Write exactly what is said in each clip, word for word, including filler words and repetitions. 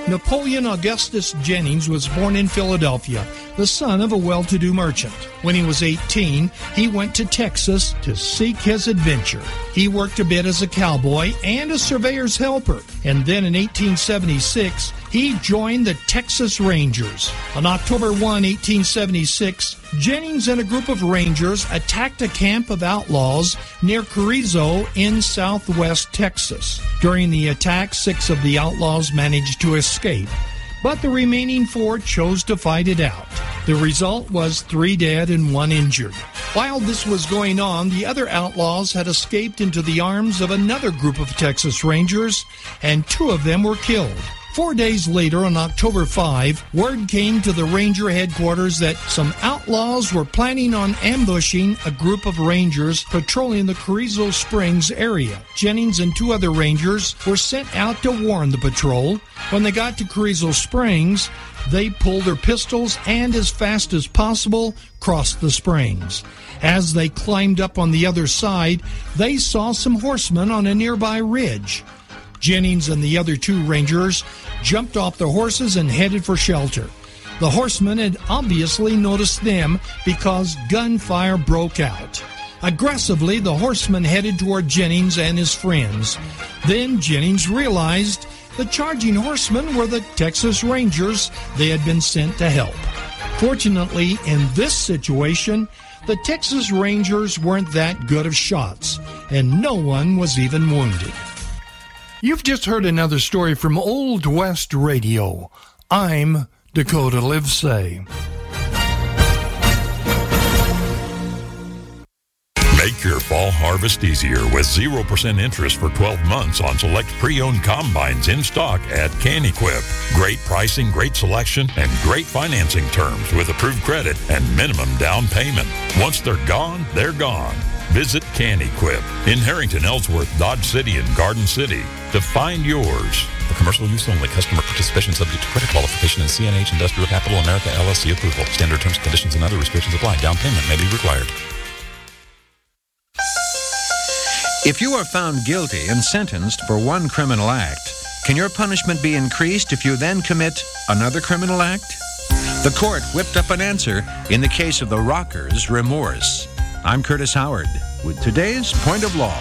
Napoleon Augustus Jennings was born in Philadelphia, the son of a well-to-do merchant. When he was eighteen, he went to Texas to seek his adventure. He worked a bit as a cowboy and a surveyor's helper, and then in eighteen seventy-six, he joined the Texas Rangers. On October first, eighteen seventy-six, Jennings and a group of Rangers attacked a camp of outlaws near Carrizo in southwest Texas. During the attack, six of the outlaws managed to escape, but the remaining four chose to fight it out. The result was three dead and one injured. While this was going on, the other outlaws had escaped into the arms of another group of Texas Rangers, and two of them were killed. Four days later, on October fifth, word came to the Ranger headquarters that some outlaws were planning on ambushing a group of Rangers patrolling the Carrizo Springs area. Jennings and two other Rangers were sent out to warn the patrol. When they got to Carrizo Springs, they pulled their pistols and, as fast as possible, crossed the springs. As they climbed up on the other side, they saw some horsemen on a nearby ridge. Jennings and the other two Rangers jumped off their horses and headed for shelter. The horsemen had obviously noticed them because gunfire broke out. Aggressively, the horsemen headed toward Jennings and his friends. Then Jennings realized the charging horsemen were the Texas Rangers they had been sent to help. Fortunately, in this situation, the Texas Rangers weren't that good of shots, and no one was even wounded. You've just heard another story from Old West Radio. I'm Dakota Livesay. Make your fall harvest easier with zero percent interest for twelve months on select pre-owned combines in stock at CanEquip. Great pricing, great selection, and great financing terms with approved credit and minimum down payment. Once they're gone, they're gone. Visit CanEquip in Harrington, Ellsworth, Dodge City, and Garden City to find yours. For commercial use only. Customer participation subject to credit qualification and C N H Industrial Capital America L L C approval. Standard terms, conditions, and other restrictions apply. Down payment may be required. If you are found guilty and sentenced for one criminal act, can your punishment be increased if you then commit another criminal act? The court whipped up an answer in the case of the Rockers' Remorse. I'm Curtis Howard with today's Point of Law.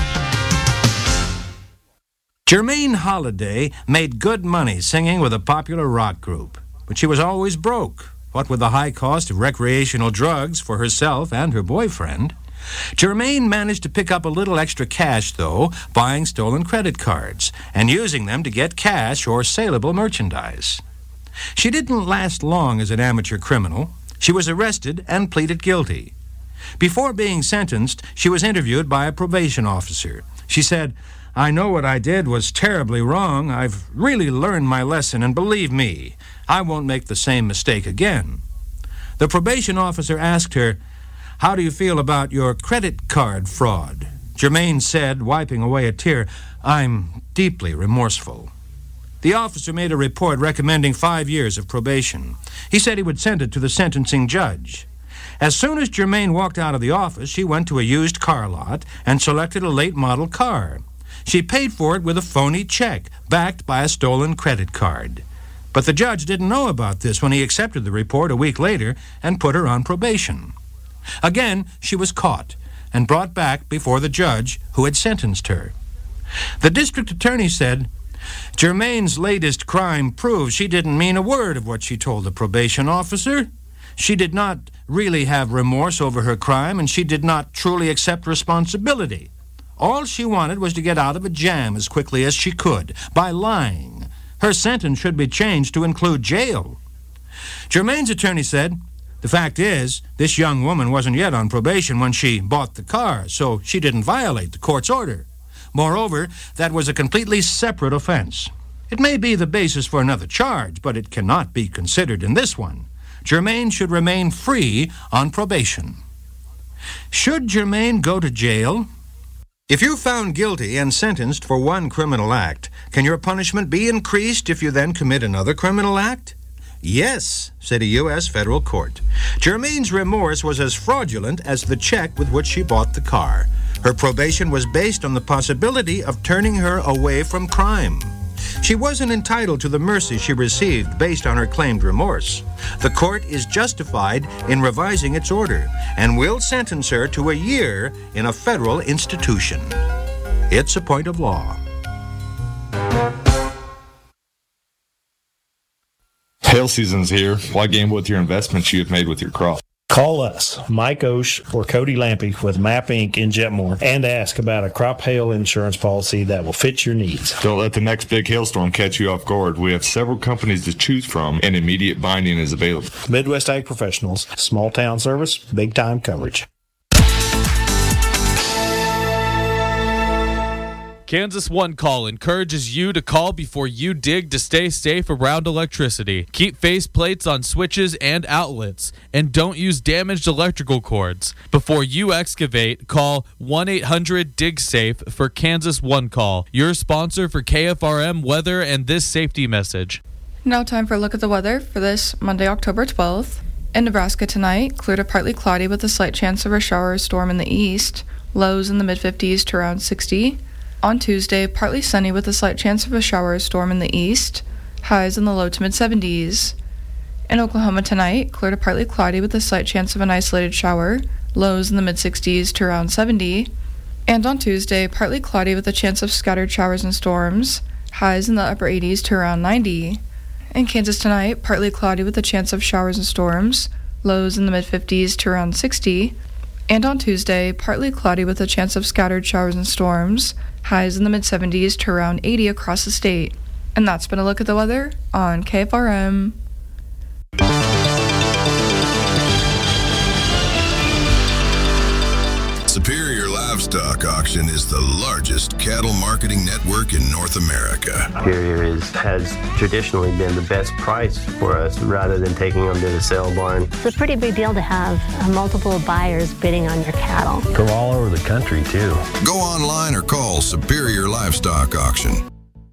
Jermaine Holiday made good money singing with a popular rock group, but she was always broke, what with the high cost of recreational drugs for herself and her boyfriend. Jermaine managed to pick up a little extra cash, though, buying stolen credit cards and using them to get cash or saleable merchandise. She didn't last long as an amateur criminal. She was arrested and pleaded guilty. Before being sentenced, she was interviewed by a probation officer. She said, "I know what I did was terribly wrong. I've really learned my lesson, and believe me, I won't make the same mistake again." The probation officer asked her, "How do you feel about your credit card fraud?" Jermaine said, wiping away a tear, "I'm deeply remorseful." The officer made a report recommending five years of probation. He said he would send it to the sentencing judge. As soon as Jermaine walked out of the office, she went to a used car lot and selected a late-model car. She paid for it with a phony check, backed by a stolen credit card. But the judge didn't know about this when he accepted the report a week later and put her on probation. Again, she was caught and brought back before the judge who had sentenced her. The district attorney said, "Jermaine's latest crime proves she didn't mean a word of what she told the probation officer. She did not really have remorse over her crime, and she did not truly accept responsibility. All she wanted was to get out of a jam as quickly as she could by lying. Her sentence should be changed to include jail." Jermaine's attorney said, "The fact is, this young woman wasn't yet on probation when she bought the car, so she didn't violate the court's order. Moreover, that was a completely separate offense. It may be the basis for another charge, but it cannot be considered in this one. Jermaine should remain free on probation." Should Jermaine go to jail? If you're found guilty and sentenced for one criminal act, can your punishment be increased if you then commit another criminal act? Yes, said a U S federal court. Jermaine's remorse was as fraudulent as the check with which she bought the car. Her probation was based on the possibility of turning her away from crime. She wasn't entitled to the mercy she received based on her claimed remorse. The court is justified in revising its order and will sentence her to a year in a federal institution. It's a point of law. Hail season's here. Why gamble with your investments you have made with your crop? Call us, Mike Osh or Cody Lampy with Map Incorporated in Jetmore, and ask about a crop hail insurance policy that will fit your needs. Don't let the next big hailstorm catch you off guard. We have several companies to choose from, and immediate binding is available. Midwest Ag Professionals, small town service, big time coverage. Kansas One Call encourages you to call before you dig to stay safe around electricity. Keep faceplates on switches and outlets, and don't use damaged electrical cords. Before you excavate, call one eight hundred dig safe for Kansas One Call, your sponsor for K F R M weather and this safety message. Now time for a look at the weather for this Monday, October twelfth. In Nebraska tonight, clear to partly cloudy with a slight chance of a shower or storm in the east, lows in the mid-fifties to around sixty. On Tuesday, partly sunny with a slight chance of a shower or storm in the east, highs in the low to mid-seventies. In Oklahoma tonight, clear to partly cloudy with a slight chance of an isolated shower, lows in the mid-sixties to around seventy. And on Tuesday, partly cloudy with a chance of scattered showers and storms, highs in the upper eighties to around ninety. In Kansas tonight, partly cloudy with a chance of showers and storms, lows in the mid-fifties to around sixty. And on Tuesday, partly cloudy with a chance of scattered showers and storms, highs in the mid-seventies to around eighty across the state. And that's been a look at the weather on K F R M. Superior Livestock Auction is the largest cattle marketing network in North America. Superior is, has traditionally been the best price for us rather than taking them to the sale barn. It's a pretty big deal to have uh, multiple buyers bidding on your cattle. Go all over the country, too. Go online or call Superior Livestock Auction.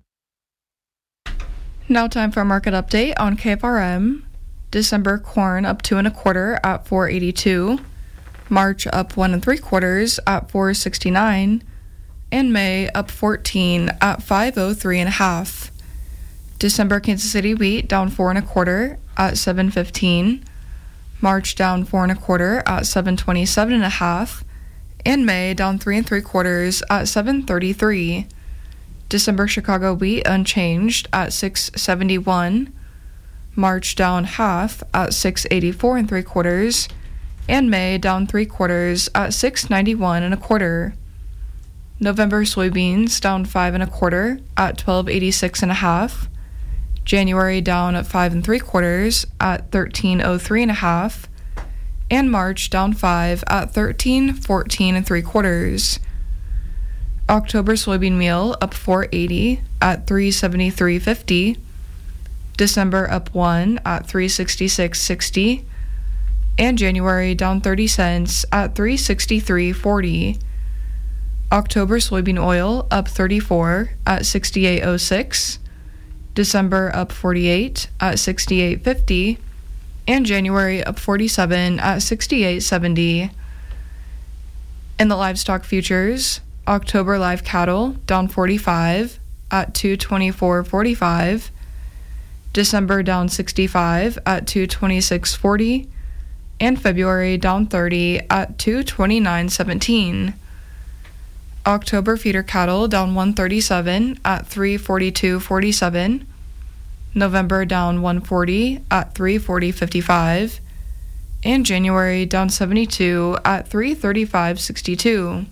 Now time for a market update on K F R M. December corn up two and a quarter at four eighty-two. March up one and three quarters at four sixty-nine, and May up fourteen at five oh three and a half. December Kansas City wheat down four and a quarter at seven fifteen, March down four and a quarter at seven twenty-seven and a half, and May down three and three quarters at seven thirty-three. December Chicago wheat unchanged at six seventy-one, March down half at six eighty-four and three quarters, and May down three quarters at six ninety-one and a quarter. November soybeans down five and a quarter at twelve eighty-six and a half. January down at five and three quarters at thirteen oh three and a half, and March down five at thirteen fourteen and three quarters. October soybean meal up four eighty at three seventy-three fifty. December up one at three sixty-six sixty. And January down thirty cents at three sixty-three forty. October soybean oil up thirty-four at sixty-eight oh six. December up forty-eight at sixty-eight fifty. And January up forty-seven at sixty-eight seventy. In the livestock futures, October live cattle down forty-five at two twenty-four forty-five. December down sixty-five at two twenty-six forty. And February down thirty at two twenty-nine seventeen. October feeder cattle down one thirty-seven at three forty-two forty-seven. November down one forty at three forty fifty-five. And January down seventy-two at three thirty-five sixty-two.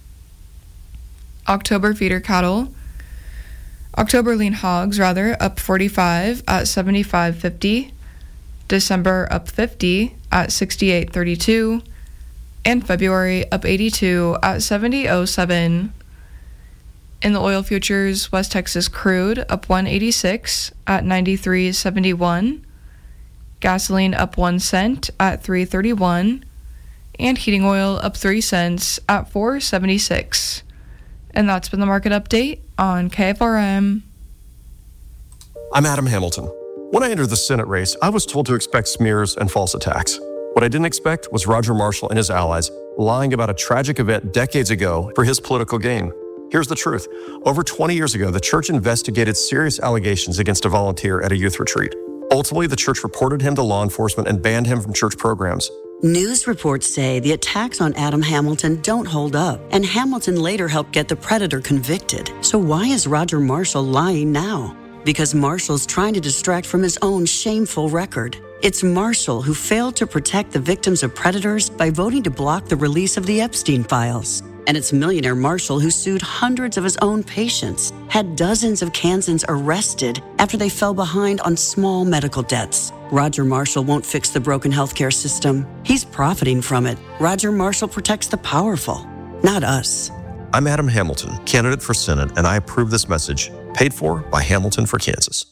October feeder cattle. October lean hogs, rather, up forty-five at seventy-five fifty. December up fifty at sixty-eight thirty-two, and February up eighty-two at seventy oh seven. In the oil futures, West Texas crude up one eighty-six at ninety-three seventy-one, gasoline up one cent at three thirty-one, and heating oil up three cents at four seventy-six. And that's been the market update on K F R M. I'm Adam Hamilton. When I entered the Senate race, I was told to expect smears and false attacks. What I didn't expect was Roger Marshall and his allies lying about a tragic event decades ago for his political gain. Here's the truth. Over twenty years ago, the church investigated serious allegations against a volunteer at a youth retreat. Ultimately, the church reported him to law enforcement and banned him from church programs. News reports say the attacks on Adam Hamilton don't hold up, and Hamilton later helped get the predator convicted. So why is Roger Marshall lying now? Because Marshall's trying to distract from his own shameful record. It's Marshall who failed to protect the victims of predators by voting to block the release of the Epstein files. And it's millionaire Marshall who sued hundreds of his own patients, had dozens of Kansans arrested after they fell behind on small medical debts. Roger Marshall won't fix the broken healthcare system. He's profiting from it. Roger Marshall protects the powerful, not us. I'm Adam Hamilton, candidate for Senate, and I approve this message, paid for by Hamilton for Kansas.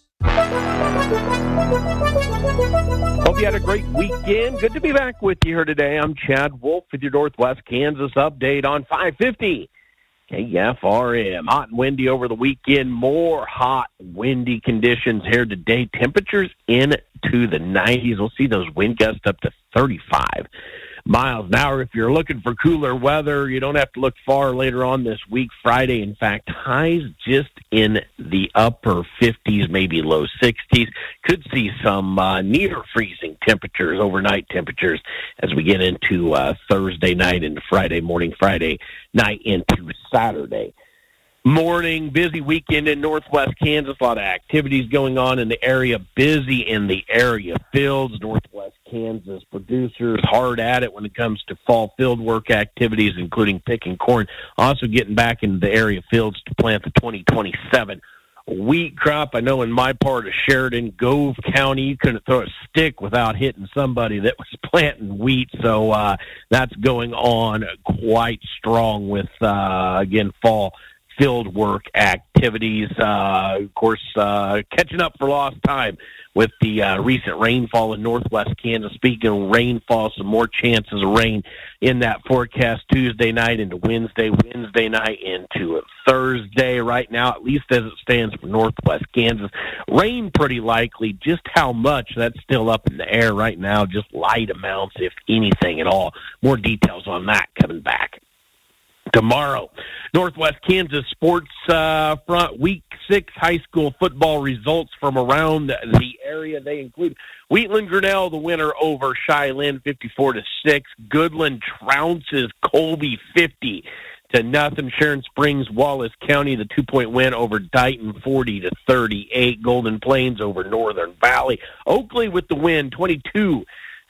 Hope you had a great weekend. Good to be back with you here today. I'm Chad Wolf with your Northwest Kansas update on five fifty K F R M. Hot and windy over the weekend. More hot, windy conditions here today. Temperatures into the nineties. We'll see those wind gusts up to thirty-five miles an hour. If you're looking for cooler weather, you don't have to look far later on this week. Friday, in fact, highs just in the upper fifties, maybe low sixties. Could see some uh, near freezing temperatures, overnight temperatures, as we get into uh, Thursday night into Friday morning, Friday night into Saturday morning. Busy weekend in Northwest Kansas. A lot of activities going on in the area. Busy in the area fields. Northwest Kansas producers hard at it when it comes to fall field work activities, including picking corn. Also getting back into the area fields to plant the twenty twenty-seven wheat crop. I know in my part of Sheridan, Gove County, you couldn't throw a stick without hitting somebody that was planting wheat. So uh, that's going on quite strong with, uh, again, fall field work activities. Uh, of course, uh, catching up for lost time with the uh, recent rainfall in Northwest Kansas. Speaking of rainfall, some more chances of rain in that forecast Tuesday night into Wednesday, Wednesday night into Thursday. Right now, at least as it stands for Northwest Kansas, rain pretty likely. Just how much, that's still up in the air right now. Just light amounts, if anything at all. More details on that coming back tomorrow. Northwest Kansas sports uh, front, week six high school football results from around the area. They include Wheatland Grinnell, the winner over Cheyenne, fifty-four to six. Goodland trounces Colby, fifty to nothing. Sharon Springs, Wallace County, the two-point win over Dighton, forty to thirty-eight. Golden Plains over Northern Valley. Oakley with the win, twenty-two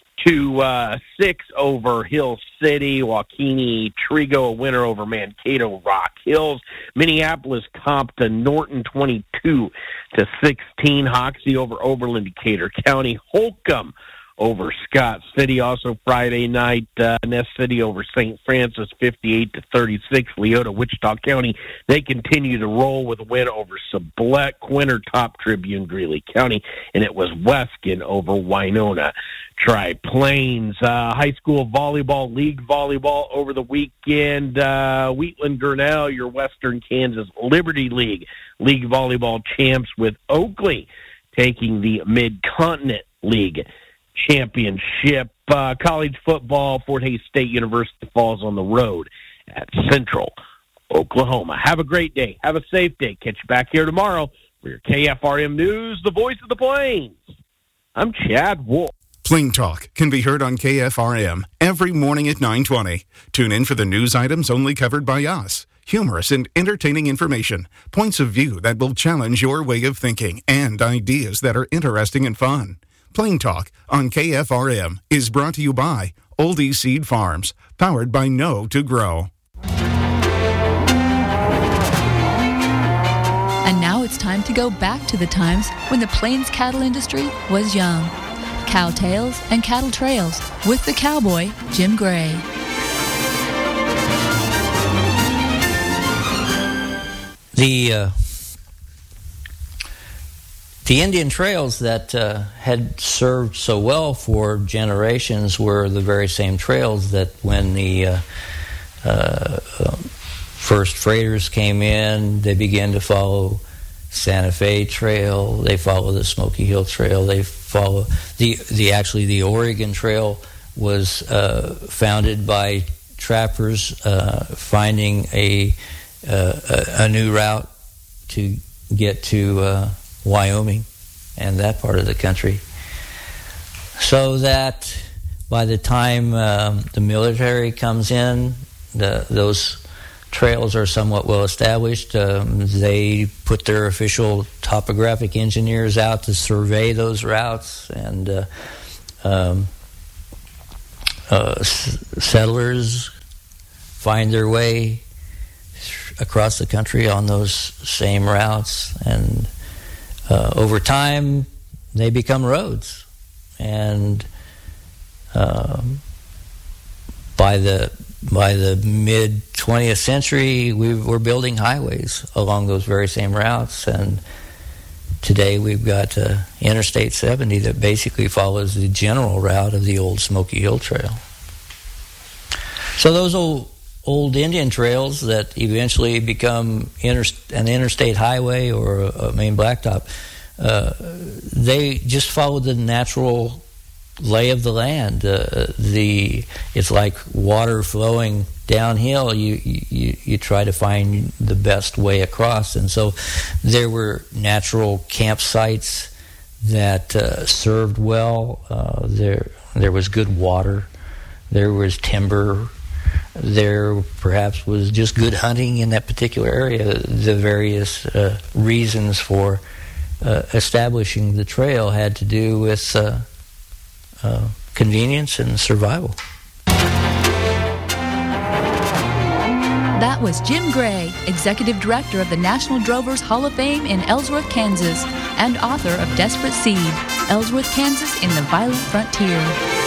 to uh, six over Hill City. Waukene Trigo, a winner over Mankato Rock Hills. Minneapolis comped to Norton, twenty-two to sixteen. Hoxie over Oberlin Decatur County. Holcomb over Scott City. Also Friday night, uh, Ness City over Saint Francis, fifty-eight to thirty-six. Leota, Wichita County, they continue to roll with a win over Sublette. Quinter, Top Tribune, Greeley County, and it was Weskin over Winona Tri-Plains. Uh, high school volleyball, league volleyball over the weekend. Uh, Wheatland Grinnell, your Western Kansas Liberty League, league volleyball champs, with Oakley taking the Mid-Continent League championship. Uh, college football, Fort Hays State University falls on the road at Central Oklahoma. Have a great day. Have a safe day. Catch you back here tomorrow for your K F R M News, the voice of the Plains. I'm Chad Wolf. Plain Talk can be heard on K F R M every morning at nine twenty. Tune in for the news items only covered by us. Humorous and entertaining information, points of view that will challenge your way of thinking, and ideas that are interesting and fun. Plain Talk on K F R M is brought to you by Oldie Seed Farms, powered by Know to Grow. And now it's time to go back to the times when the Plains cattle industry was young. Cow Tales and Cattle Trails with the cowboy, Jim Gray. The uh, the Indian trails that uh, had served so well for generations were the very same trails that when the uh, uh, first freighters came in, they began to follow Santa Fe Trail. They follow the Smoky Hill Trail. They follow the the actually the Oregon Trail was uh, founded by trappers uh, finding a uh, a, a new route to get to uh, Wyoming and that part of the country. So that by the time um, the military comes in, the, those trails are somewhat well established. Um, they put their official topographic engineers out to survey those routes, and uh, um, uh, s- settlers find their way across the country on those same routes, and uh, over time they become roads. And um, by the by the mid twentieth century, we were building highways along those very same routes, and today we've got uh, Interstate seventy that basically follows the general route of the old Smoky Hill Trail. So those old old Indian trails that eventually become inter- an interstate highway or a, a main blacktop, uh, they just follow the natural lay of the land. Uh, the it's like water flowing downhill. You, you you try to find the best way across, and so there were natural campsites that uh, served well. Uh, there there was good water. There was timber. There perhaps was just good hunting in that particular area. The various uh, reasons for uh, establishing the trail had to do with uh, uh, convenience and survival. That was Jim Gray, Executive Director of the National Drovers Hall of Fame in Ellsworth, Kansas, and author of Desperate Seed, Ellsworth, Kansas in the Violent Frontier.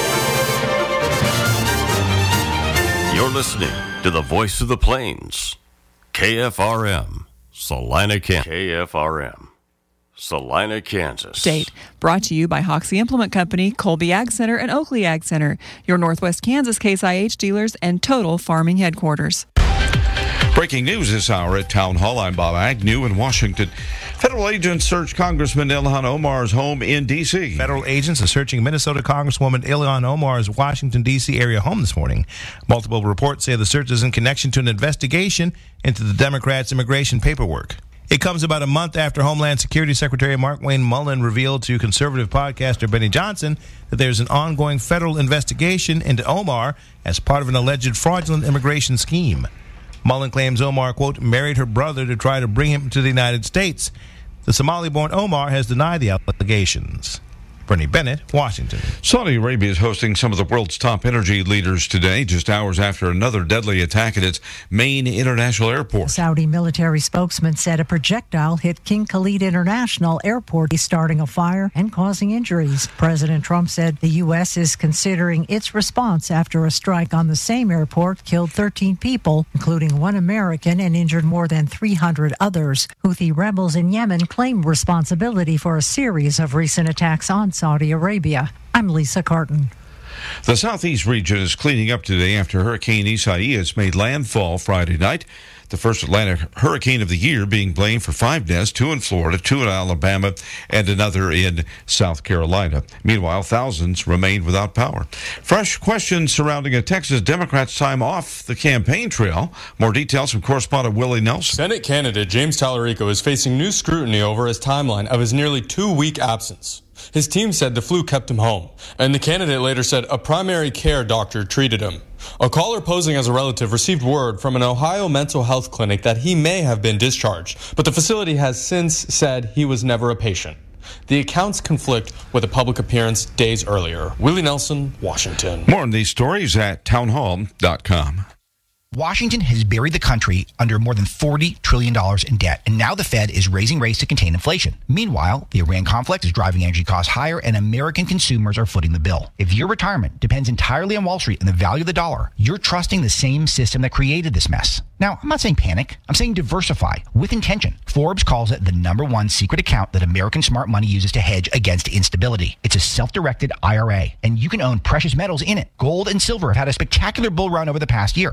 You're listening to the Voice of the Plains, K F R M, Salina, Kansas. K F R M, Salina, Kansas. State brought to you by Hoxie Implement Company, Colby Ag Center, and Oakley Ag Center, your Northwest Kansas Case I H dealers and Total Farming headquarters. Breaking news this hour at Town Hall. I'm Bob Agnew in Washington. Federal agents search Congressman Ilhan Omar's home in D C Federal agents are searching Minnesota Congresswoman Ilhan Omar's Washington, D C area home this morning. Multiple reports say the search is in connection to an investigation into the Democrats' immigration paperwork. It comes about a month after Homeland Security Secretary Markwayne Mullin revealed to conservative podcaster Benny Johnson that there's an ongoing federal investigation into Omar as part of an alleged fraudulent immigration scheme. Mullin claims Omar, quote, married her brother to try to bring him to the United States. The Somali-born Omar has denied the allegations. Bernie Bennett, Washington. Saudi Arabia is hosting some of the world's top energy leaders today, just hours after another deadly attack at its main international airport. Saudi military spokesman said a projectile hit King Khalid International Airport, starting a fire and causing injuries. President Trump said the U S is considering its response after a strike on the same airport killed thirteen people, including one American, and injured more than three hundred others. Houthi rebels in Yemen claim responsibility for a series of recent attacks on Saudi Arabia. I'm Lisa Carton. The southeast region is cleaning up today after Hurricane Isaias made landfall Friday night. The first Atlantic hurricane of the year being blamed for five deaths, two in Florida, two in Alabama, and another in South Carolina. Meanwhile, thousands remained without power. Fresh questions surrounding a Texas Democrat's time off the campaign trail. More details from correspondent Willie Nelson. Senate candidate James Tallarico is facing new scrutiny over his timeline of his nearly two-week absence. His team said the flu kept him home, and the candidate later said a primary care doctor treated him. A caller posing as a relative received word from an Ohio mental health clinic that he may have been discharged, but the facility has since said he was never a patient. The accounts conflict with a public appearance days earlier. Willie Nelson, Washington. More on these stories at townhall dot com. Washington has buried the country under more than forty trillion dollars in debt, and now the Fed is raising rates to contain inflation. Meanwhile, the Iran conflict is driving energy costs higher, and American consumers are footing the bill. If your retirement depends entirely on Wall Street and the value of the dollar, you're trusting the same system that created this mess. Now, I'm not saying panic. I'm saying diversify with intention. Forbes calls it the number one secret account that American smart money uses to hedge against instability. It's a self-directed I R A, and you can own precious metals in it. Gold and silver have had a spectacular bull run over the past year, and wouldn't it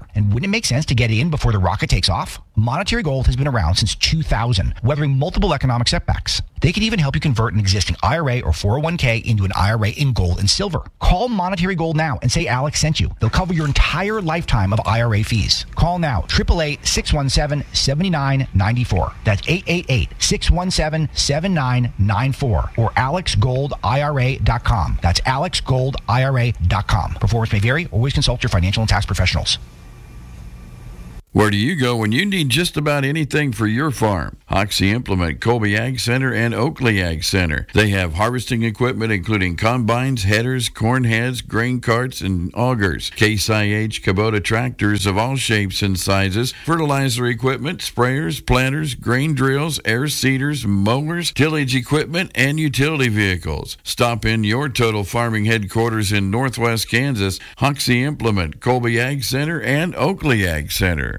it make sense to get in before the rocket takes off? Monetary Gold has been around since two thousand, weathering multiple economic setbacks. They can even help you convert an existing I R A or four oh one k into an I R A in gold and silver. Call Monetary Gold now and say Alex sent you. They'll cover your entire lifetime of I R A fees. Call now, eight eight eight, six one seven, seven nine nine four. That's eight eight eight, six one seven, seven nine nine four or alex gold I R A dot com. That's alex gold I R A dot com. Performance may vary. Always consult your financial and tax professionals. Where do you go when you need just about anything for your farm? Hoxie Implement, Colby Ag Center, and Oakley Ag Center. They have harvesting equipment including combines, headers, corn heads, grain carts, and augers. Case I H Kubota tractors of all shapes and sizes, fertilizer equipment, sprayers, planters, grain drills, air seeders, mowers, tillage equipment, and utility vehicles. Stop in your Total Farming headquarters in Northwest Kansas, Hoxie Implement, Colby Ag Center, and Oakley Ag Center.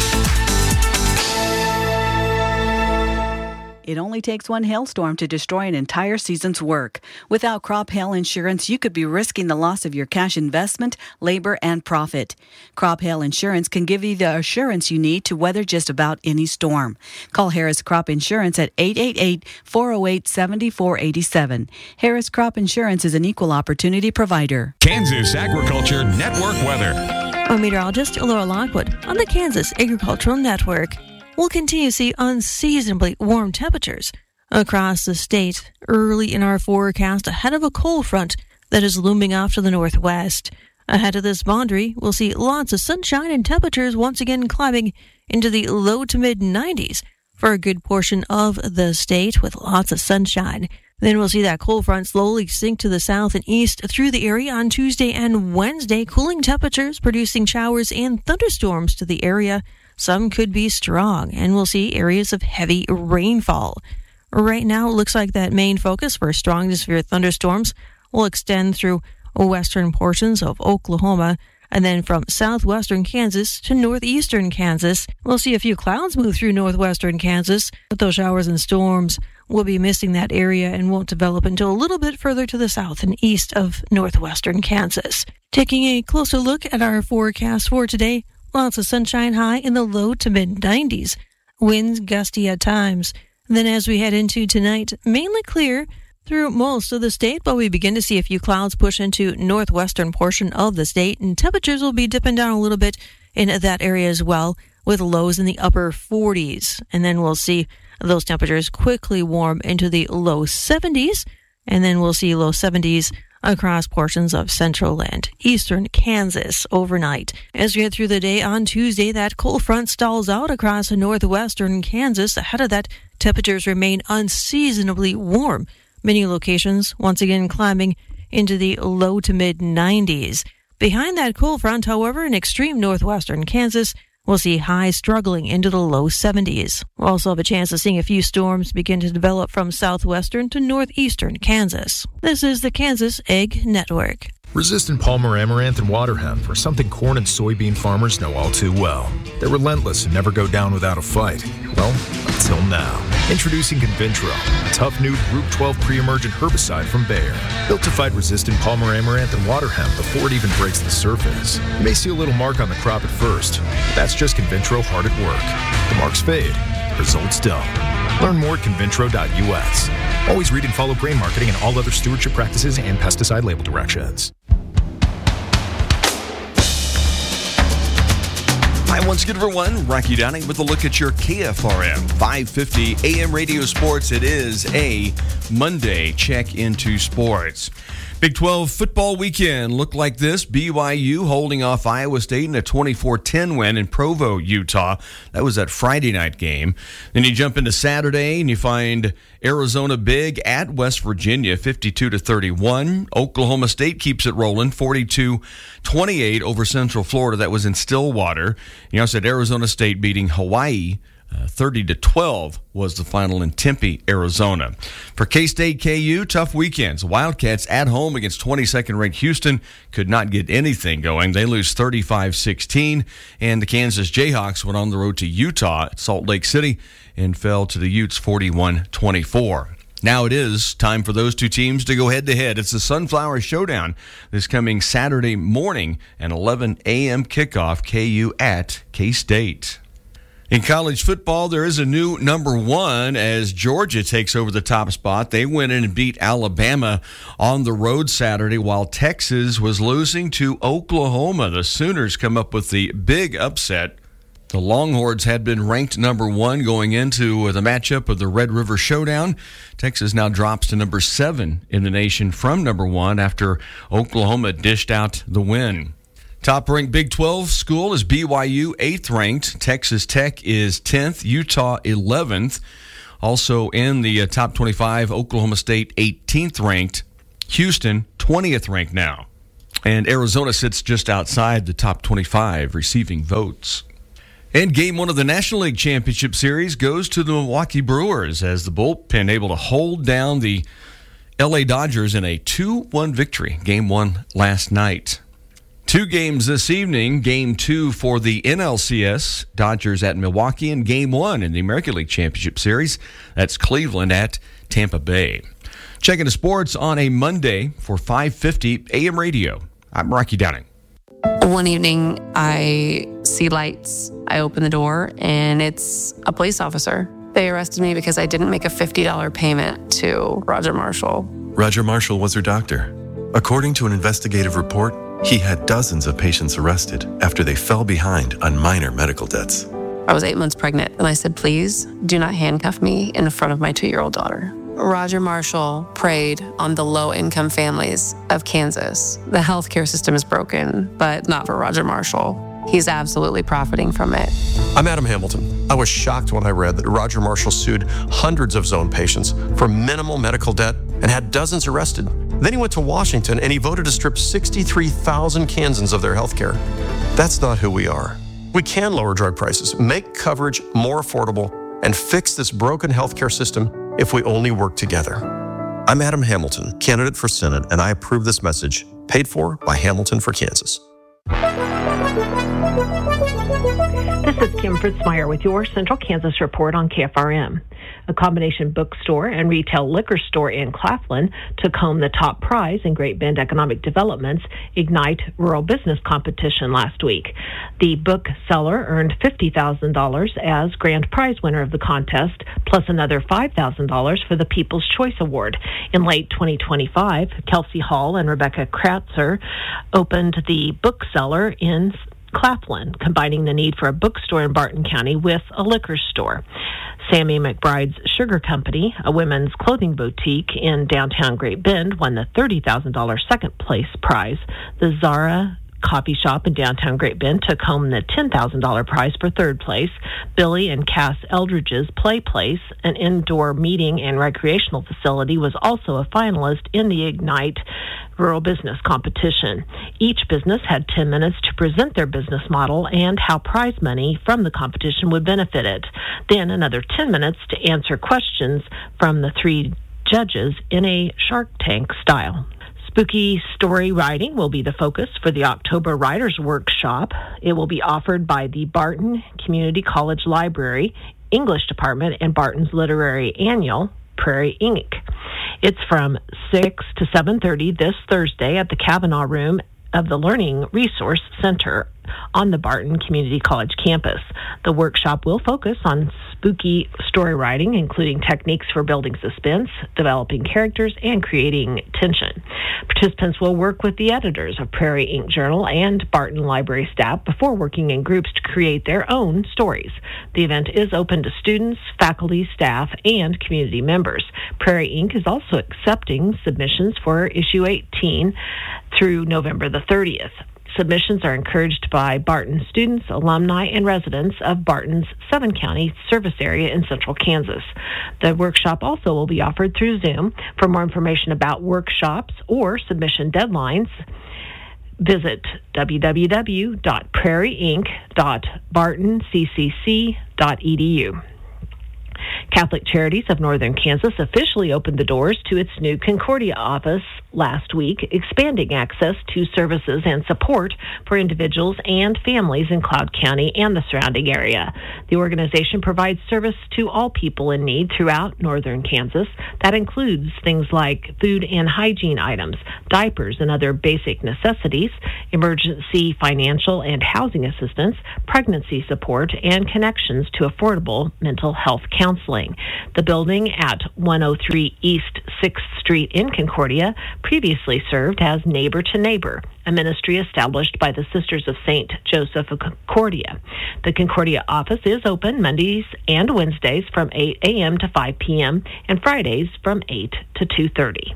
It only takes one hailstorm to destroy an entire season's work. Without crop hail insurance, you could be risking the loss of your cash investment, labor, and profit. Crop hail insurance can give you the assurance you need to weather just about any storm. Call Harris Crop Insurance at eight eight eight, four oh eight, seven four eight seven. Harris Crop Insurance is an equal opportunity provider. Kansas Agriculture Network weather. I'm meteorologist Laura Lockwood on the Kansas Agricultural Network. We'll continue to see unseasonably warm temperatures across the state early in our forecast ahead of a cold front that is looming off to the northwest. Ahead of this boundary, we'll see lots of sunshine and temperatures once again climbing into the low to mid nineties for a good portion of the state with lots of sunshine. Then we'll see that cold front slowly sink to the south and east through the area on Tuesday and Wednesday, cooling temperatures producing showers and thunderstorms to the area. Some could be strong, and we'll see areas of heavy rainfall. Right now, it looks like that main focus for strong to severe thunderstorms will extend through western portions of Oklahoma, and then from southwestern Kansas to northeastern Kansas. We'll see a few clouds move through northwestern Kansas, but those showers and storms will be missing that area and won't develop until a little bit further to the south and east of northwestern Kansas. Taking a closer look at our forecast for today, lots of sunshine, high in the low to mid nineties. Winds gusty at times. Then as we head into tonight, mainly clear through most of the state, but we begin to see a few clouds push into northwestern portion of the state, and temperatures will be dipping down a little bit in that area as well, with lows in the upper forties. And then we'll see those temperatures quickly warm into the low seventies, and then we'll see low seventies across portions of central and eastern Kansas overnight. As we head through the day on Tuesday, that cold front stalls out across northwestern Kansas. Ahead of that, temperatures remain unseasonably warm. Many locations once again climbing into the low to mid nineties. Behind that cold front, however, in extreme northwestern Kansas, we'll see highs struggling into the low seventies. We'll also have a chance of seeing a few storms begin to develop from southwestern to northeastern Kansas. This is the Kansas Ag Network. Resistant Palmer Amaranth and water hemp are something corn and soybean farmers know all too well. They're relentless and never go down without a fight. Well, until now. Introducing Convintro, a tough new Group twelve pre-emergent herbicide from Bayer. Built to fight resistant Palmer Amaranth and water hemp before it even breaks the surface. You may see a little mark on the crop at first, but that's just Convintro hard at work. The marks fade, the results don't. Learn more at convintro dot u s. Always read and follow grain marketing and all other stewardship practices and pesticide label directions. Hi, once again, everyone. Rocky Downing with a look at your K F R M five fifty A M radio sports. It is a Monday check into sports. Big twelve football weekend looked like this. B Y U holding off Iowa State in a twenty-four ten win in Provo, Utah. That was that Friday night game. Then you jump into Saturday and you find Arizona big at West Virginia, fifty-two to thirty-one. Oklahoma State keeps it rolling, forty-two twenty-eight over Central Florida. That was in Stillwater. You also had Arizona State beating Hawaii. Uh, thirty to twelve was the final in Tempe, Arizona. For K-State K U, tough weekends. Wildcats at home against twenty-second ranked Houston could not get anything going. They lose thirty-five sixteen, and the Kansas Jayhawks went on the road to Utah at Salt Lake City and fell to the Utes forty-one twenty-four. Now it is time for those two teams to go head-to-head. It's the Sunflower Showdown this coming Saturday morning, an eleven a.m. kickoff, K U at K-State. In college football, there is a new number one as Georgia takes over the top spot. They went in and beat Alabama on the road Saturday, while Texas was losing to Oklahoma. The Sooners come up with the big upset. The Longhorns had been ranked number one going into the matchup of the Red River Showdown. Texas now drops to number seven in the nation from number one after Oklahoma dished out the win. Top-ranked Big twelve school is B Y U, eighth ranked. Texas Tech is tenth. Utah, eleventh. Also in the uh, top twenty-five, Oklahoma State, eighteenth ranked. Houston, twentieth ranked now. And Arizona sits just outside the top twenty-five, receiving votes. And game one of the National League Championship Series goes to the Milwaukee Brewers as the bullpen able to hold down the L A Dodgers in a two one victory. Game one last night. Two games this evening. Game two for the N L C S, Dodgers at Milwaukee, and game one in the American League Championship Series. That's Cleveland at Tampa Bay. Checking the sports on a Monday for five fifty A M Radio. I'm Rocky Downing. One evening, I see lights. I open the door, and it's a police officer. They arrested me because I didn't make a fifty dollars payment to Roger Marshall. Roger Marshall was her doctor. According to an investigative report, he had dozens of patients arrested after they fell behind on minor medical debts. I was eight months pregnant, and I said, please do not handcuff me in front of my two-year-old daughter. Roger Marshall preyed on the low-income families of Kansas. The healthcare system is broken, but not for Roger Marshall. He's absolutely profiting from it. I'm Adam Hamilton. I was shocked when I read that Roger Marshall sued hundreds of zone patients for minimal medical debt and had dozens arrested. Then he went to Washington and he voted to strip sixty-three thousand Kansans of their health care. That's not who we are. We can lower drug prices, make coverage more affordable, and fix this broken healthcare system if we only work together. I'm Adam Hamilton, candidate for Senate, and I approve this message, paid for by Hamilton for Kansas. This is Kim Fritzmeyer with your Central Kansas Report on K F R M. A combination bookstore and retail liquor store in Claflin took home the top prize in Great Bend Economic Development's Ignite Rural Business Competition last week. The bookseller earned fifty thousand dollars as grand prize winner of the contest, plus another five thousand dollars for the People's Choice Award. In late twenty twenty-five, Kelsey Hall and Rebecca Kratzer opened the bookseller in Claflin, combining the need for a bookstore in Barton County with a liquor store. Sammy McBride's Sugar Company, a women's clothing boutique in downtown Great Bend, won the thirty thousand dollars second place prize. The Zara Coffee Shop in downtown Great Bend took home the ten thousand dollars prize for third place. Billy and Cass Eldridge's Play Place, an indoor meeting and recreational facility, was also a finalist in the Ignite Rural Business Competition. Each business had ten minutes to present their business model and how prize money from the competition would benefit it. Then another ten minutes to answer questions from the three judges in a Shark Tank style. Spooky story writing will be the focus for the October Writers Workshop. It will be offered by the Barton Community College Library, English Department, and Barton's Literary Annual, Prairie Incorporated. It's from six to seven thirty this Thursday at the Kavanaugh Room of the Learning Resource Center on the Barton Community College campus. The workshop will focus on spooky story writing, including techniques for building suspense, developing characters, and creating tension. Participants will work with the editors of Prairie Incorporated Journal and Barton Library staff before working in groups to create their own stories. The event is open to students, faculty, staff, and community members. Prairie Incorporated is also accepting submissions for issue eighteen through November the thirtieth. Submissions are encouraged by Barton students, alumni, and residents of Barton's seven-county service area in central Kansas. The workshop also will be offered through Zoom. For more information about workshops or submission deadlines, visit w w w dot prairie inc dot barton c c c dot e d u. Catholic Charities of Northern Kansas officially opened the doors to its new Concordia office last week, expanding access to services and support for individuals and families in Cloud County and the surrounding area. The organization provides service to all people in need throughout northern Kansas. That includes things like food and hygiene items, diapers and other basic necessities, emergency financial and housing assistance, pregnancy support, and connections to affordable mental health counseling. The building at one oh three East sixth Street in Concordia previously served as Neighbor to Neighbor, a ministry established by the Sisters of Saint Joseph of Concordia. The Concordia office is open Mondays and Wednesdays from eight a.m. to five p.m. and Fridays from eight to two thirty.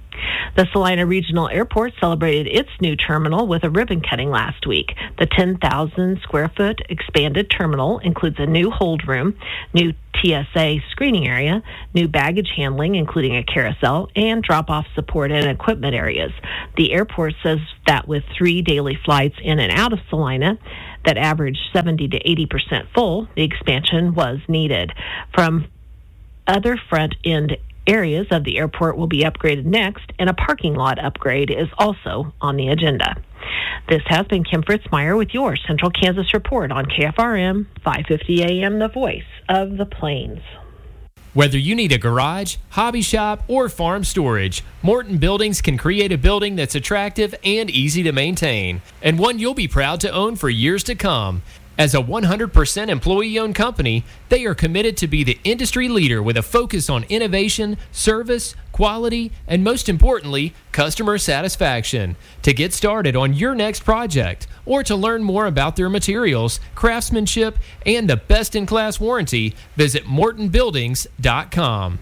The Salina Regional Airport celebrated its new terminal with a ribbon cutting last week. The ten thousand square foot expanded terminal includes a new hold room, new T S A screening area, new baggage handling, including a carousel, and drop-off support and equipment areas. The airport says that with three daily flights in and out of Salina that average seventy to eighty percent full, the expansion was needed. From other front-end areas of the airport will be upgraded next, and a parking lot upgrade is also on the agenda. This has been Kim Fritzmeyer with your Central Kansas Report on K F R M five fifty A M, the voice of the Plains. Whether you need a garage, hobby shop, or farm storage, Morton Buildings can create a building that's attractive and easy to maintain, and one you'll be proud to own for years to come. As a one hundred percent employee-owned company, they are committed to be the industry leader with a focus on innovation, service, quality, and most importantly, customer satisfaction. To get started on your next project or to learn more about their materials, craftsmanship, and the best-in-class warranty, visit morton buildings dot com.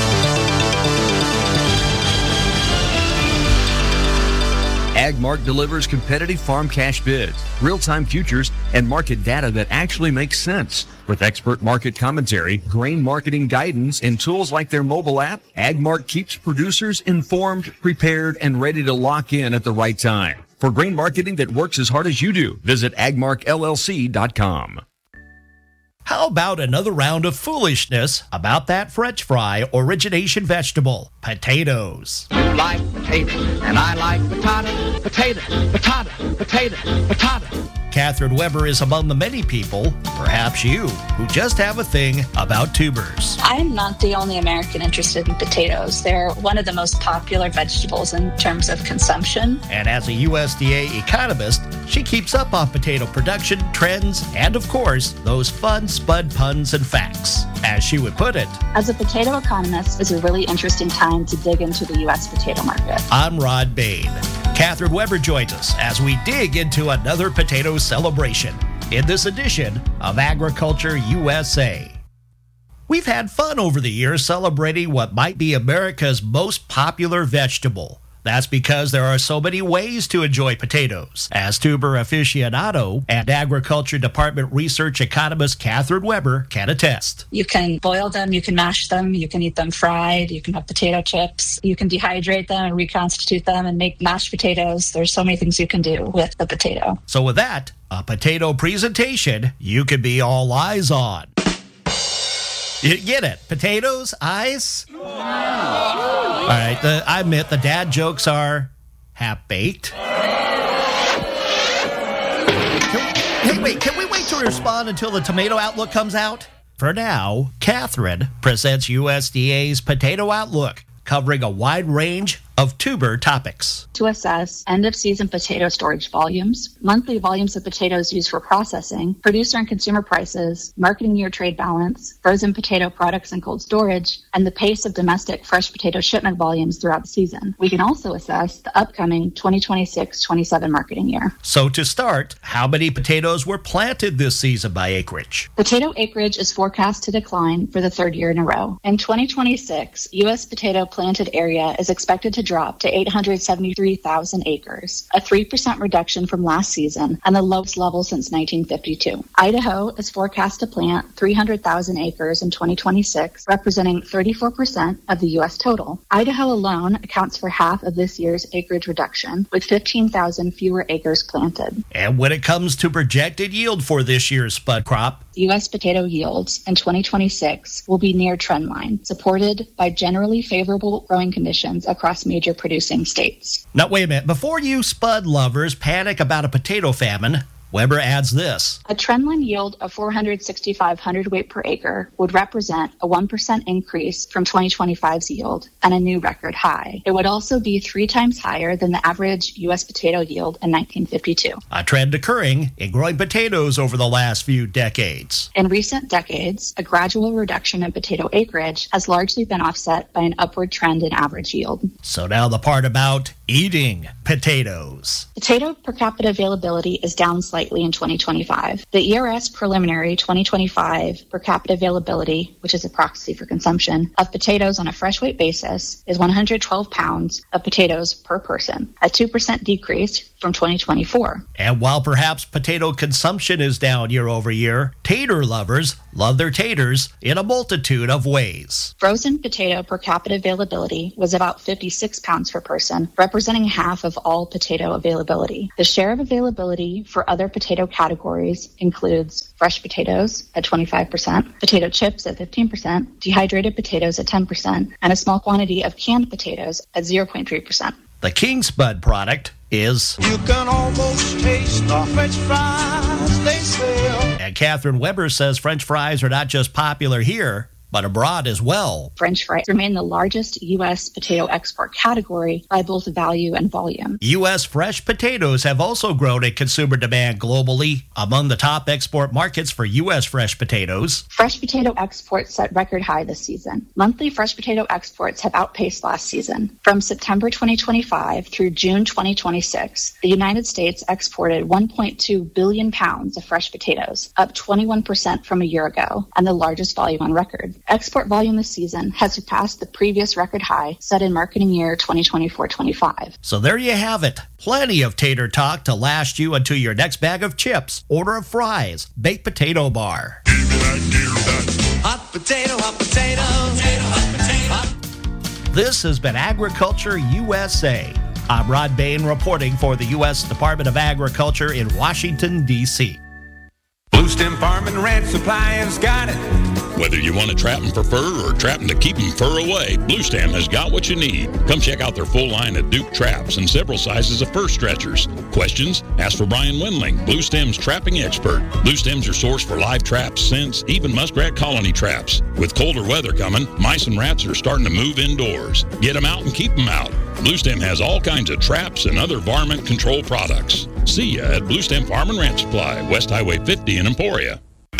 AgMark delivers competitive farm cash bids, real-time futures, and market data that actually makes sense. With expert market commentary, grain marketing guidance, and tools like their mobile app, AgMark keeps producers informed, prepared, and ready to lock in at the right time. For grain marketing that works as hard as you do, visit agmark L L C dot com. How about another round of foolishness about that French fry origination vegetable, potatoes? You like potatoes, and I like potato, potato, potato, potato, potato. Catherine Weber is among the many people, perhaps you, who just have a thing about tubers. I'm not the only American interested in potatoes. They're one of the most popular vegetables in terms of consumption. And as a U S D A economist, she keeps up on potato production, trends, and of course, those fun spud puns and facts. As she would put it, as a potato economist, it's a really interesting time to dig into the U S potato market. I'm Rod Bain. Catherine Weber joins us as we dig into another potato celebration in this edition of Agriculture U S A. We've had fun over the years celebrating what might be America's most popular vegetable. That's because there are so many ways to enjoy potatoes, as tuber aficionado and Agriculture Department research economist Catherine Weber can attest. You can boil them, you can mash them, you can eat them fried, you can have potato chips, you can dehydrate them and reconstitute them and make mashed potatoes. There's so many things you can do with the potato. So with that, a potato presentation you can be all eyes on. You get it? Potatoes, eyes? All right, the, I admit the dad jokes are half-baked. Can, hey, wait, can we wait to respond until the tomato outlook comes out? For now, Catherine presents U S D A's Potato Outlook, covering a wide range of tuber topics. To assess end-of-season potato storage volumes, monthly volumes of potatoes used for processing, producer and consumer prices, marketing year trade balance, frozen potato products and cold storage, and the pace of domestic fresh potato shipment volumes throughout the season. We can also assess the upcoming twenty twenty-six twenty-seven marketing year. So to start, how many potatoes were planted this season by acreage? Potato acreage is forecast to decline for the third year in a row. In twenty twenty-six, U S potato planted area is expected to drop to eight hundred seventy-three thousand acres, a three percent reduction from last season and the lowest level since nineteen fifty-two. Idaho is forecast to plant three hundred thousand acres in twenty twenty-six, representing thirty-four percent of the U S total. Idaho alone accounts for half of this year's acreage reduction, with fifteen thousand fewer acres planted. And when it comes to projected yield for this year's spud crop, U S potato yields in twenty twenty-six will be near trendline, supported by generally favorable growing conditions across major producing states. Now, wait a minute. Before you spud lovers panic about a potato famine, Weber adds this. A trendline yield of four hundred sixty-five hundredweight per acre would represent a one percent increase from twenty twenty-five's yield and a new record high. It would also be three times higher than the average U S potato yield in nineteen fifty-two. A trend occurring in growing potatoes over the last few decades. In recent decades, a gradual reduction in potato acreage has largely been offset by an upward trend in average yield. So now the part about eating potatoes. Potato per capita availability is down slightly in twenty twenty-five. The E R S preliminary twenty twenty-five per capita availability, which is a proxy for consumption, of potatoes on a fresh weight basis is one hundred twelve pounds of potatoes per person, a two percent decrease from twenty twenty-four. And while perhaps potato consumption is down year over year, tater lovers love their taters in a multitude of ways. Frozen potato per capita availability was about fifty-six pounds per person, representing half of all potato availability. The share of availability for other potato categories includes fresh potatoes at twenty-five percent, potato chips at fifteen percent, dehydrated potatoes at ten percent, and a small quantity of canned potatoes at zero point three percent. The King Spud product is... You can almost taste the French fries they sell. And Catherine Weber says French fries are not just popular here, but abroad as well. French fries remain the largest U S potato export category by both value and volume. U S fresh potatoes have also grown in consumer demand globally. Among the top export markets for U S fresh potatoes, fresh potato exports set record high this season. Monthly fresh potato exports have outpaced last season. From September twenty twenty-five through June twenty twenty-six, the United States exported one point two billion pounds of fresh potatoes, up twenty-one percent from a year ago, and the largest volume on record. Export volume this season has surpassed the previous record high set in marketing year twenty twenty-four twenty-five. So there you have it. Plenty of tater talk to last you until your next bag of chips, order of fries, baked potato bar. Hot potato, hot potato, potato, hot potato. This has been Agriculture U S A. I'm Rod Bain reporting for the U S Department of Agriculture in Washington, D C Blue Stem Farm and Ranch Supply has got it. Whether you want to trap them for fur or trap them to keep them fur away, Blue Stem has got what you need. Come check out their full line of Duke traps and several sizes of fur stretchers. Questions? Ask for Brian Wendling, Blue Stem's trapping expert. Blue Stem's your source for live traps, scents, even muskrat colony traps. With colder weather coming, mice and rats are starting to move indoors. Get them out and keep them out. Blue Stem has all kinds of traps and other varmint control products. See ya at Blue Stem Farm and Ranch Supply, West Highway fifty in Emporia.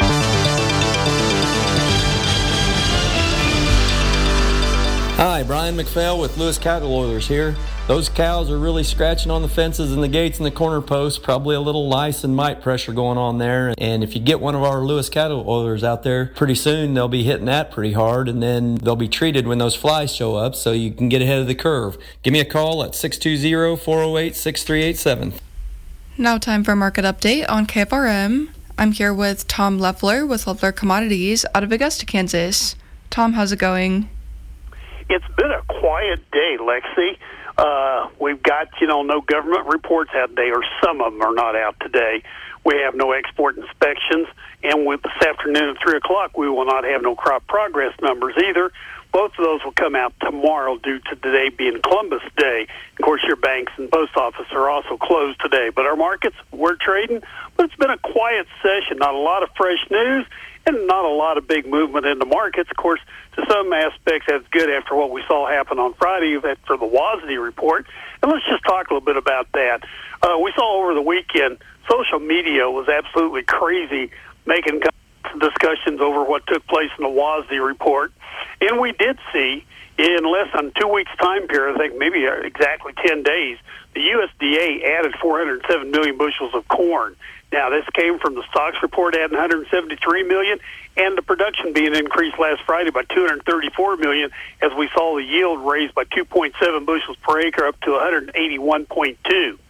Hi, Brian McPhail with Lewis Cattle Oilers here. Those cows are really scratching on the fences and the gates and the corner posts, probably a little lice and mite pressure going on there. And if you get one of our Lewis Cattle Oilers out there, pretty soon they'll be hitting that pretty hard, and then they'll be treated when those flies show up so you can get ahead of the curve. Give me a call at six two zero, four zero eight, six three eight seven. Now time for a market update on K F R M. I'm here with Tom Leffler with Leffler Commodities out of Augusta, Kansas. Tom, how's it going? It's been a quiet day, Lexi. Uh, we've got, you know, no government reports out today, or some of them are not out today. We have no export inspections, and with this afternoon at three o'clock, we will not have no crop progress numbers either. Both of those will come out tomorrow due to today being Columbus Day. Of course, your banks and post office are also closed today. But our markets, we're trading, but it's been a quiet session, not a lot of fresh news, and not a lot of big movement in the markets. Of course, to some aspects, that's good after what we saw happen on Friday for the WASDE report. And let's just talk a little bit about that. Uh, we saw over the weekend, social media was absolutely crazy, making discussions over what took place in the WASDE report. And we did see, in less than two weeks' time period, I think maybe exactly ten days, the U S D A added four hundred seven million bushels of corn. Now, this came from the stocks report adding one hundred seventy-three million, and the production being increased last Friday by two hundred thirty-four million, as we saw the yield raised by two point seven bushels per acre up to one hundred eighty-one point two.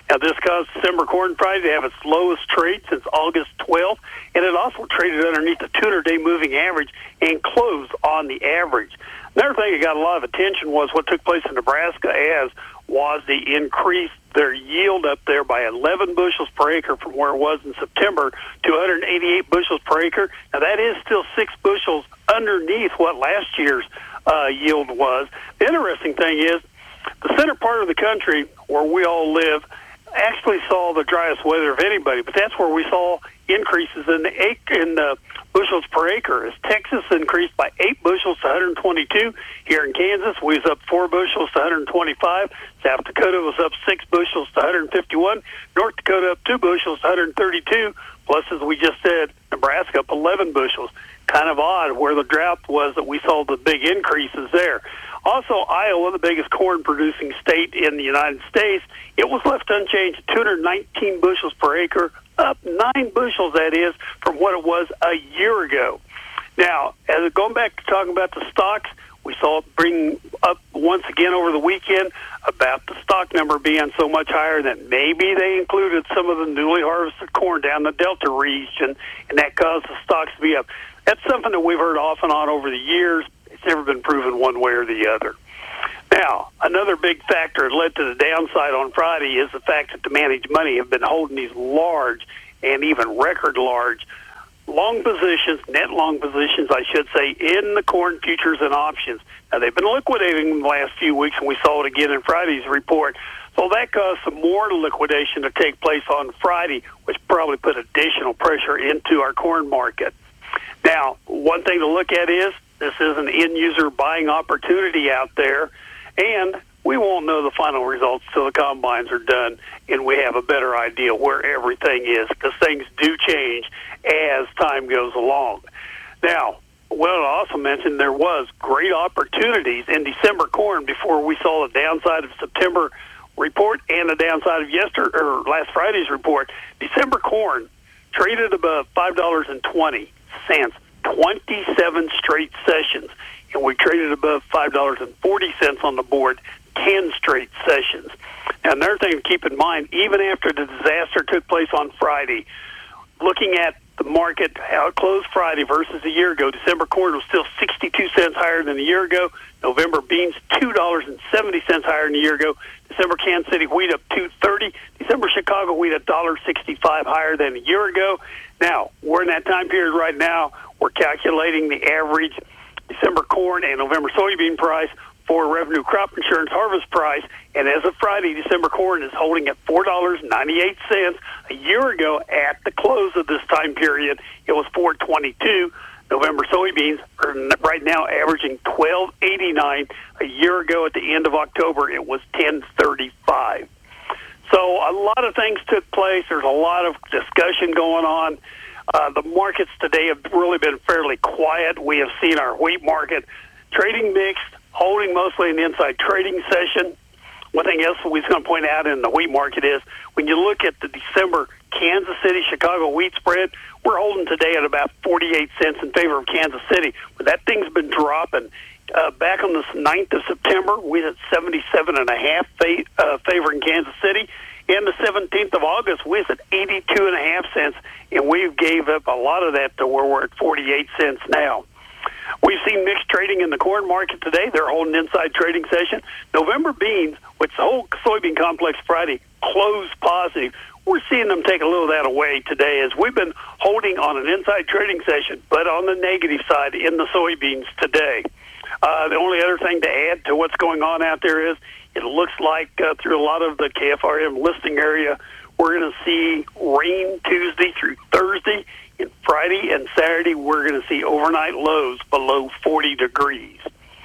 Now, this caused December corn Friday to have its lowest trade since August twelfth, and it also traded underneath the two hundred day moving average and closed on the average. Another thing that got a lot of attention was what took place in Nebraska, as was the increase their yield up there by eleven bushels per acre from where it was in September to one hundred eighty-eight bushels per acre. Now, that is still six bushels underneath what last year's uh, yield was. The interesting thing is the center part of the country where we all live actually saw the driest weather of anybody, but that's where we saw increases in the acre, in the bushels per acre. As Texas increased by eight bushels to one hundred twenty-two. Here in Kansas, we was up four bushels to one hundred twenty-five. South Dakota was up six bushels to one hundred fifty-one. North Dakota up two bushels to one hundred thirty-two. Plus, as we just said, Nebraska up eleven bushels. Kind of odd where the drought was that we saw the big increases there. Also, Iowa, the biggest corn-producing state in the United States, it was left unchanged at two hundred nineteen bushels per acre, up nine bushels, that is, from what it was a year ago. Now, as going back to talking about the stocks, we saw it bring up once again over the weekend about the stock number being so much higher that maybe they included some of the newly harvested corn down the Delta region, and that caused the stocks to be up. That's something that we've heard off and on over the years. It's never been proven one way or the other. Now, another big factor that led to the downside on Friday is the fact that the managed money have been holding these large and even record large long positions, net long positions, I should say, in the corn futures and options. Now, they've been liquidating in the last few weeks, and we saw it again in Friday's report. So that caused some more liquidation to take place on Friday, which probably put additional pressure into our corn market. Now, one thing to look at is this is an end-user buying opportunity out there, and we won't know the final results till the combines are done and we have a better idea where everything is, because things do change as time goes along. Now, what I also mentioned, there was great opportunities in December corn before we saw the downside of September report and the downside of yesterday or last Friday's report. December corn traded above five dollars and twenty cents, twenty-seven straight sessions, and we traded above five dollars and forty cents on the board ten straight sessions. Now, another thing to keep in mind, even after the disaster took place on Friday, looking at the market, how it closed Friday versus a year ago, December corn was still sixty-two cents higher than a year ago. November beans, two dollars and seventy cents higher than a year ago. December Kansas City wheat up two thirty. December Chicago wheat one dollar sixty-five higher than a year ago. Now, we're in that time period right now. We're calculating the average December corn and November soybean price for revenue crop insurance harvest price, and as of Friday, December corn is holding at four dollars and ninety-eight cents. A year ago, at the close of this time period, it was four dollars and twenty-two cents. November soybeans are right now averaging twelve dollars and eighty-nine cents. A year ago, at the end of October, it was ten dollars and thirty-five cents. So a lot of things took place. There's a lot of discussion going on. Uh, the markets today have really been fairly quiet. We have seen our wheat market trading mixed, holding mostly an inside trading session. One thing else we was going to point out in the wheat market is when you look at the December Kansas City Chicago wheat spread, we're holding today at about forty-eight cents in favor of Kansas City. But that thing's been dropping. Uh, back on the ninth of September, we had seventy-seven and a half fa- uh, favoring Kansas City. And the seventeenth of August, we was at eighty-two and a half cents, and we gave up a lot of that to where we're at forty-eight cents now. We've seen mixed trading in the corn market today. They're holding inside trading session. November beans, which the whole soybean complex Friday closed positive, we're seeing them take a little of that away today as we've been holding on an inside trading session, but on the negative side in the soybeans today. Uh, the only other thing to add to what's going on out there is it looks like uh, through a lot of the K F R M listing area, we're going to see rain Tuesday through Thursday. And Friday and Saturday, we're going to see overnight lows below forty degrees.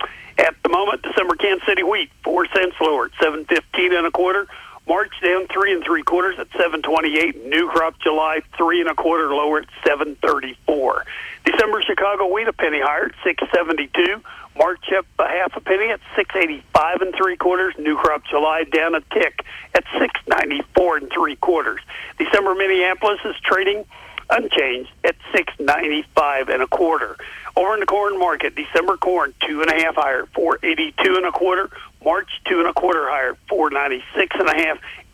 At the moment, December Kansas City wheat, four cents lower at seven fifteen and a quarter. March down three and three quarters at seven twenty-eight. New crop July, three and a quarter lower at seven thirty-four. December Chicago wheat, a penny higher at six seventy-two. March up a half a penny at six eighty-five and three quarters. New crop July down a tick at six ninety-four and three quarters. December Minneapolis is trading unchanged at six ninety-five and a quarter. Over in the corn market, December corn two and a half higher, four eighty-two and a quarter. March two and a quarter higher, four ninety-six and a half.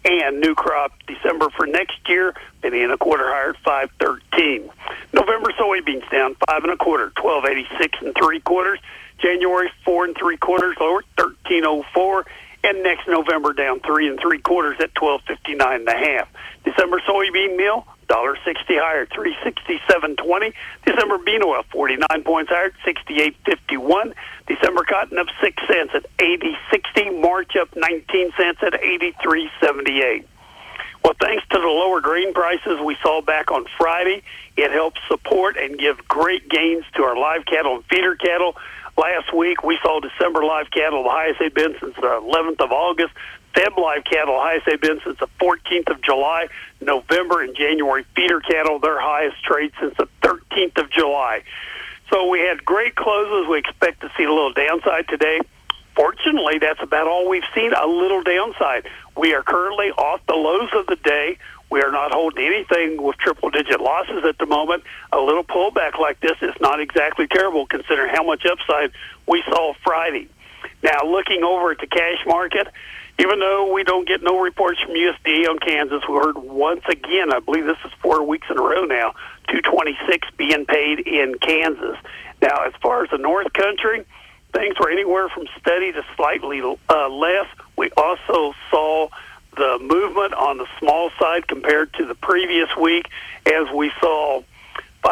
And new crop December for next year, penny and a quarter higher at five thirteen. November soybeans down five and a quarter, twelve eighty-six and three quarters. January four and three quarters lower, thirteen oh four. And next November down three and three quarters at twelve fifty-nine and a half. December soybean meal, one dollar sixty higher, three sixty-seven twenty. December bean oil, forty-nine points higher, sixty-eight fifty-one. December cotton up six cents at eighty sixty. March up nineteen cents at eighty-three seventy-eight. Well, thanks to the lower grain prices we saw back on Friday, it helps support and give great gains to our live cattle and feeder cattle. Last week, we saw December live cattle the highest they've been since the eleventh of August. Feb live cattle, the highest they've been since the fourteenth of July. November and January feeder cattle, their highest trade since the thirteenth of July. So we had great closes. We expect to see a little downside today. Fortunately, that's about all we've seen, a little downside. We are currently off the lows of the day. We are not holding anything with triple-digit losses at the moment. A little pullback like this is not exactly terrible considering how much upside we saw Friday. Now, looking over at the cash market, even though we don't get no reports from U S D A on Kansas, we heard once again, I believe this is four weeks in a row now, two twenty-six being paid in Kansas. Now, as far as the North Country, things were anywhere from steady to slightly uh, less. We also saw the movement on the small side compared to the previous week as we saw